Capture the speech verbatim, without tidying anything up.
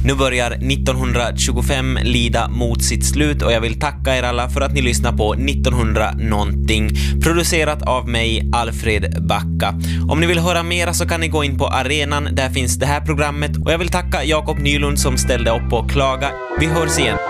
Nu börjar nittonhundratjugofem lida mot sitt slut och jag vill tacka er alla för att ni lyssnar på nittonhundra någonting, producerat av mig, Alfred Backa. Om ni vill höra mera så kan ni gå in på arenan, där finns det här programmet, och jag vill tacka Jakob Nylund som ställde upp och klaga. Vi hörs igen.